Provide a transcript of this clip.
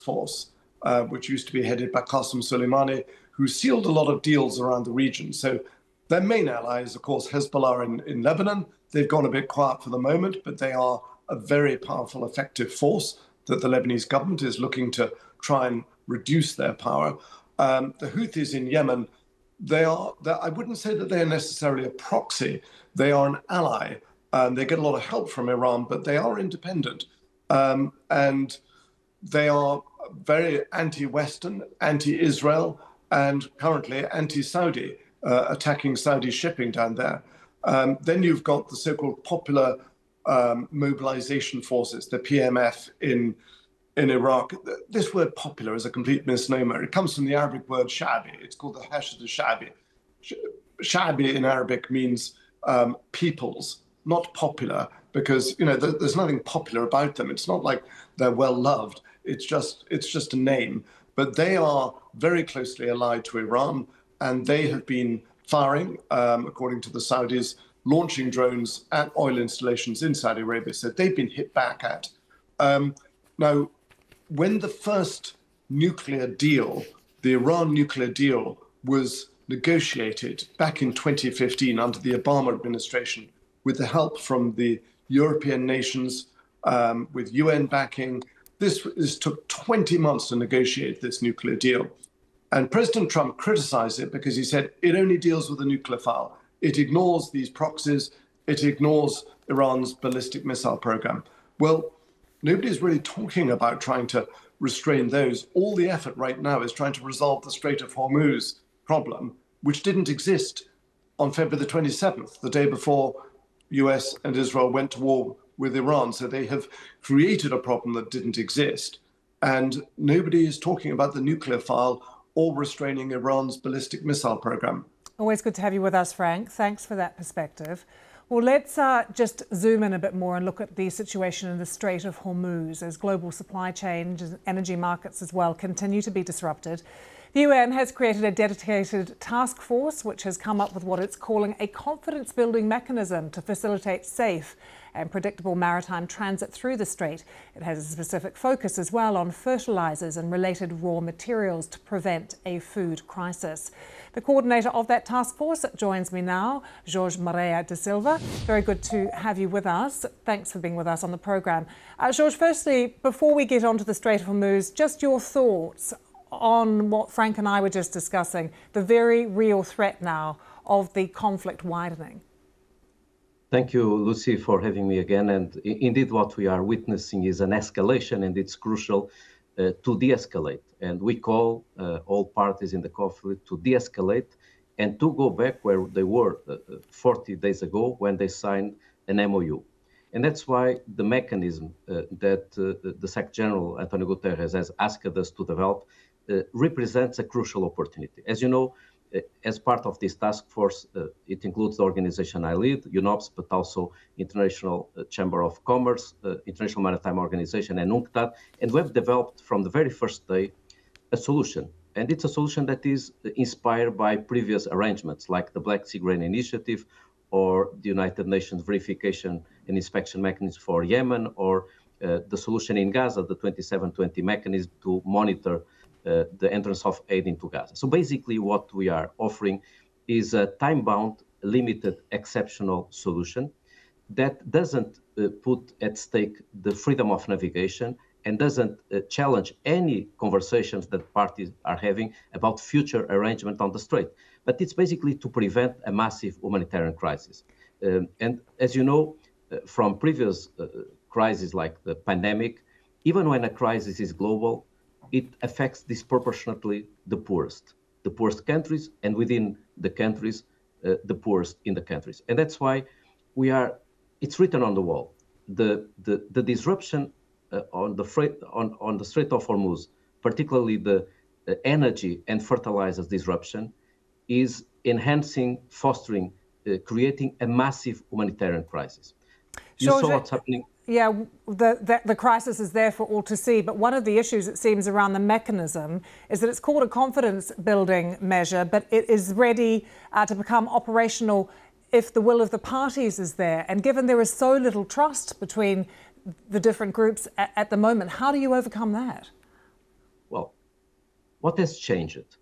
force, which used to be headed by Qasem Soleimani, who sealed a lot of deals around the region. So their main ally is, of course, Hezbollah in Lebanon. They've gone a bit quiet for the moment, but they are a very powerful, effective force that the Lebanese government is looking to try and reduce their power. The Houthis in Yemen, I wouldn't say that they are necessarily a proxy. They are an ally. They get a lot of help from Iran, but they are independent. And they are very anti-Western, anti-Israel, and currently anti-Saudi, attacking Saudi shipping down there. Then you've got the so-called Popular Mobilization Forces, the PMF in Iraq. This word popular is a complete misnomer. It comes from the Arabic word sha'bi. It's called the Hashd al-Sha'bi. Sha'bi in Arabic means peoples, not popular, because there's nothing popular about them. It's not like they're well loved. It's just a name. But they are very closely allied to Iran, and they have been firing, according to the Saudis, launching drones at oil installations in Saudi Arabia. So they've been hit back at. Now, when the first nuclear deal, the Iran nuclear deal, was negotiated back in 2015 under the Obama administration, with the help from the European nations, with UN backing, this took 20 months to negotiate this nuclear deal. And President Trump criticized it because he said it only deals with the nuclear file. It ignores these proxies. It ignores Iran's ballistic missile program. Well, nobody's really talking about trying to restrain those. All the effort right now is trying to resolve the Strait of Hormuz problem, which didn't exist on February the 27th, the day before US and Israel went to war with Iran. So they have created a problem that didn't exist. And nobody is talking about the nuclear file or restraining Iran's ballistic missile program. Always good to have you with us, Frank. Thanks for that perspective. Well, let's just zoom in a bit more and look at the situation in the Strait of Hormuz as global supply chains and energy markets as well continue to be disrupted. The UN has created a dedicated task force which has come up with what it's calling a confidence-building mechanism to facilitate safe and predictable maritime transit through the strait. It has a specific focus as well on fertilizers and related raw materials to prevent a food crisis. The coordinator of that task force joins me now, Jorge Moreira da Silva. Very good to have you with us. Thanks for being with us on the programme. Jorge, firstly, before we get on to the Strait of Hormuz, just your thoughts on what Frank and I were just discussing, the very real threat now of the conflict widening. Thank you, Lucy, for having me again. And indeed, what we are witnessing is an escalation, and it's crucial to de-escalate. And we call all parties in the conflict to de-escalate and to go back where they were 40 days ago when they signed an MOU. And that's why the mechanism that the Secretary General, Antonio Guterres, has asked us to develop represents a crucial opportunity. As you know, as part of this task force, it includes the organization I lead, UNOPS, but also International Chamber of Commerce, International Maritime Organization, and UNCTAD. And we've developed from the very first day a solution. And it's a solution that is inspired by previous arrangements like the Black Sea Grain Initiative or the United Nations Verification and Inspection Mechanism for Yemen, or the solution in Gaza, the 2720 mechanism to monitor the entrance of aid into Gaza. So basically what we are offering is a time-bound, limited, exceptional solution that doesn't put at stake the freedom of navigation and doesn't challenge any conversations that parties are having about future arrangement on the strait. But it's basically to prevent a massive humanitarian crisis. And as you know, from previous crises like the pandemic, even when a crisis is global, it affects disproportionately the poorest countries, and within the countries, the poorest in the countries. And that's why it's written on the wall. The disruption on the Strait of Hormuz, particularly the energy and fertilizers disruption, is enhancing, fostering, creating a massive humanitarian crisis. You saw what's happening. Yeah, the crisis is there for all to see. But one of the issues, it seems, around the mechanism is that it's called a confidence-building measure, but it is ready to become operational if the will of the parties is there. And given there is so little trust between the different groups at the moment, how do you overcome that? What has changed?